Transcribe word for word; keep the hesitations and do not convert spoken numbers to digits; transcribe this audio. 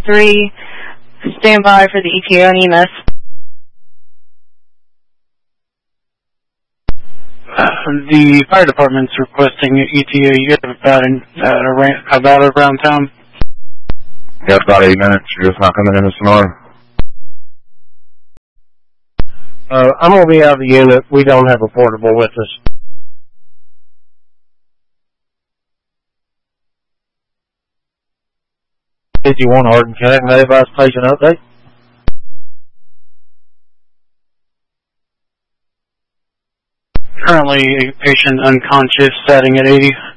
three. Stand by for the E T A on E M S. The fire department's requesting E T A. You have about, an, uh, around, about around town? Yeah, about eight minutes. You're just not coming in this Sonora? Uh, I'm going to be out of the unit. We don't have a portable with us. Did you want Hardin County to advise patient update? Currently, a patient unconscious, setting at eighty.